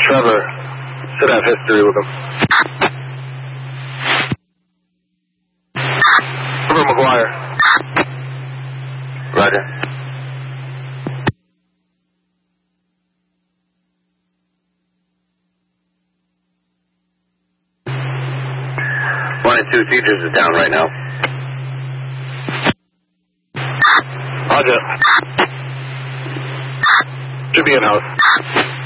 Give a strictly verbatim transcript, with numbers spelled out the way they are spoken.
Trevor should have history with him. Trevor McGuire. Roger. One and two Cedars is down right now. Roger. Should be in house.